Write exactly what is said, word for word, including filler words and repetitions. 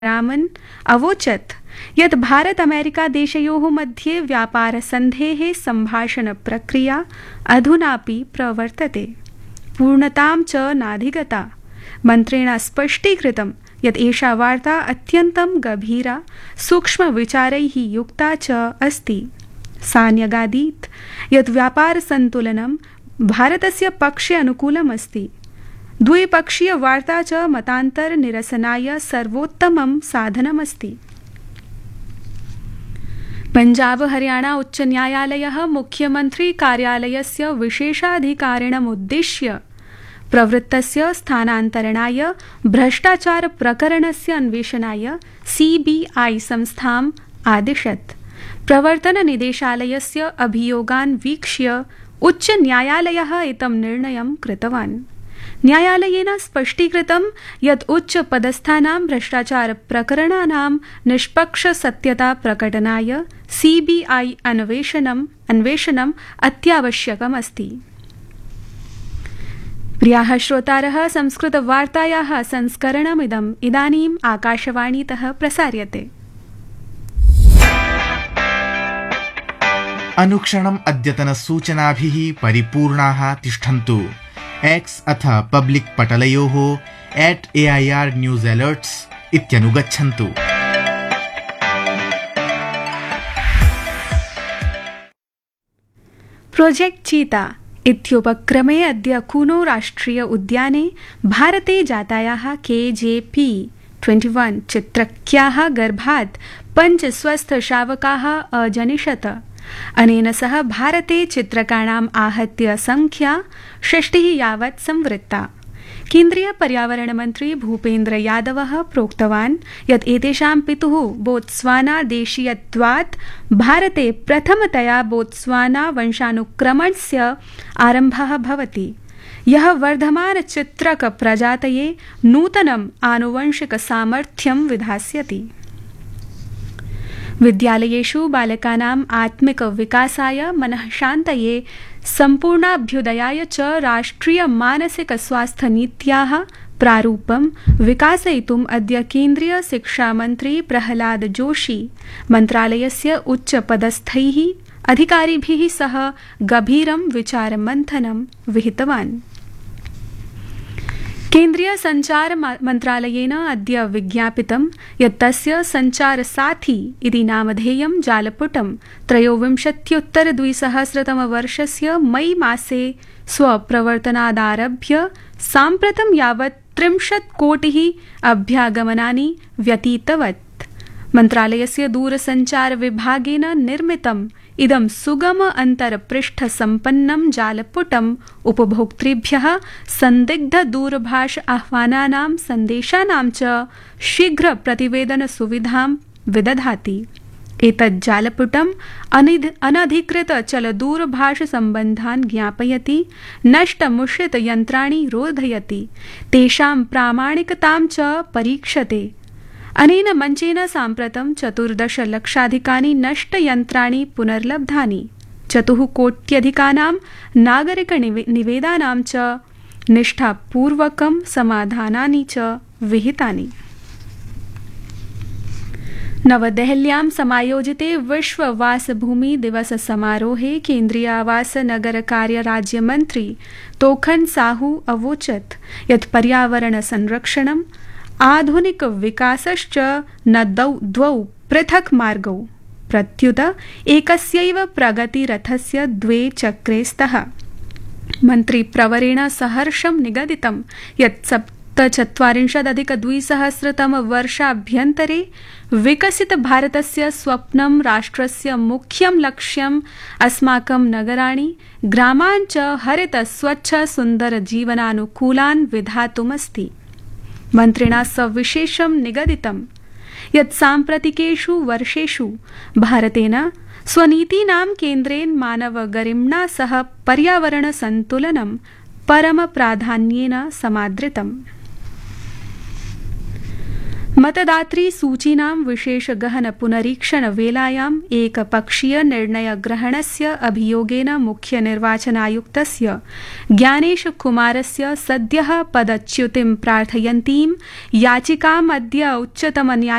रामन् अवोचत् यत् भारत अमेरिका देशयोः मध्ये व्यापारसन्धेः सम्भाषणप्रक्रिया अधुनापि प्रवर्तते, पूर्णतां च नाधिगता। मन्त्रिणा स्पष्टीकृतं यत् एषा वार्ता अत्यन्तं गभीरा, सूक्ष्मविचारैः युक्ता च अस्ति। सा न्यगादीत् यत् व्यापारसन्तुलनं भारतस्य पक्षे अनुकूलम् अस्ति। द्विपक्षीयवार्ता च मतान्तरनिरसनाय सर्वोत्तमं साधनमस्ति। पञ्जाब हरियाणा उच्चन्यायालयः मुख्यमन्त्री कार्यालयस्य विशेषाधिकारिणमुद्दिश्य प्रवृत्तस्य स्थानान्तरणाय भ्रष्टाचारप्रकरणस्य अन्वेषणाय सीबीआई संस्थाम् आदिशत्। प्रवर्तननिदेशालयस्य अभियोगान् वीक्ष्य उच्चन्यायालयः एतं निर्णयं कृतवान्। न्यायालयेन स्पष्टीकृतं यत् उच्चपदस्थानां भ्रष्टाचारप्रकरणानां निष्पक्षसत्यता प्रकटनाय सीबीआई अन्वेषणम् अन्वेषणम् अत्यावश्यकमस्ति। प्रियाः श्रोतारः, संस्कृतवार्तायाः संस्करणमिदम् इदानीम् आकाशवाणीतः प्रसार्यते। अनुक्षणम् अद्यतनसूचनाभिः परिपूर्णाः तिष्ठन्तु। एक्स अथ public पटलयोः eight AIR news alerts इत्यनुगच्छन्तु। Project चीता इत्युपक्रमे अद्य कूनो राष्ट्रिय उद्याने भारते जातायाः केजेपी इक्कीस चित्रक्याः गर्भात् पञ्च स्वस्थशावकाः अजनिषत। अनेन सह भारते चित्रकाणाम् आहत्य संख्या षष्टिः यावत् संवृत्ता। केन्द्रीय पर्यावरण मन्त्री भूपेन्द्र यादवः प्रोक्तवान् यत् एतेषां पितुः बोत्स्वाना देशीयत्वात् भारते प्रथमतया बोत्स्वाना वंशानुक्रमणस्य आरम्भः भवति, यः वर्धमान चित्रक प्रजातये नूतनम् आनुवंशिक सामर्थ्यं विधास्यति। विद्यालयेषु बालकानाम् आत्मिक विकासाय, मनःशान्तये, सम्पूर्णाभ्युदयाय च राष्ट्रिय मानसिक स्वास्थ्य नीत्याः प्रारूपं विकासयितुम् अद्य केन्द्रीय शिक्षामन्त्री प्रहलाद जोशी मन्त्रालयस्य उच्चपदस्थैः अधिकारिभिः सह गभीरं विचारमन्थनं विहितवान्। केन्द्रीय सञ्चार मन्त्रालयेन अद्य विज्ञापितं यत् तस्य सञ्चारसाथी इति नामधेयं जालपुटं त्रयोविंशत्युत्तर द्विसहस्रतमवर्षस्य मई मासे स्वप्रवर्तनादारभ्य साम्प्रतं यावत् त्रिंशत् कोटिः अभ्यागमनानि व्यतीतवत्। मन्त्रालयस्य दूरसञ्चार विभागेन निर्मितम् इदं सुगम अन्तर्पृष्ठ सम्पन्नं जालपुटम् उपभोक्तृभ्यः संदिग्ध दूरभाष आह्वानानां सन्देशानां च शीघ्र प्रतिवेदन सुविधां विदधाति। एतत् जालपुटम् अनधिकृत चलदूरभाष सम्बन्धान् ज्ञापयति, नष्टमुषित यन्त्राणि रोधयति, तेषां प्रामाणिकतां च परीक्षते। अनेन मञ्चेन साम्प्रतं चतुर्दश लक्षाधिकानि नष्टयन्त्राणि पुनर्लब्धानि, चतुः कोट्यधिकानां नागरिक निवेदानां च निष्ठापूर्वकं समाधानानि च विहितानि। नवदेहल्यां समायोजिते विश्व वासभूमि दिवस समारोहे केन्द्रीय आवास नगर कार्य राज्यमन्त्री तोखन साहू अवोचत् यत् पर्यावरण संरक्षणं आधुनिक विकासश्च न द्वौ पृथक् मार्गौ, प्रत्युत एकस्यैव प्रगतिरथस्य द्वे चक्रे स्तः। मन्त्री प्रवरेण सहर्षं निगदितं यत् सप्तचत्वारिंशदधिक द्विसहस्रतम वर्षाभ्यन्तरे विकसित भारतस्य स्वप्नं राष्ट्रस्य मुख्यं लक्ष्यम् अस्माकं नगराणि, ग्रामान् च हरित स्वच्छ सुन्दर जीवनानुकूलान् विधातुमस्ति। मन्त्रिणा सविशेषं निगदितं यत् साम्प्रतिकेषु वर्षेषु भारतेन स्वनीतीनां केन्द्रेण मानवगरिम्णा सह पर्यावरण सन्तुलनं परमप्राधान्येन समादृतम्। मतदातृ सूचीनां विशेष गहन पुनरीक्षण वेलायाम् एकपक्षीय निर्णयग्रहणस्य अभियोगेन मुख्य निर्वाचनायुक्तस्य ज्ञानेश कुमारस्य सद्यः पदच्युतिं प्रार्थयन्तीं याचिकाम् अद्य उच्चतमन्यायालयः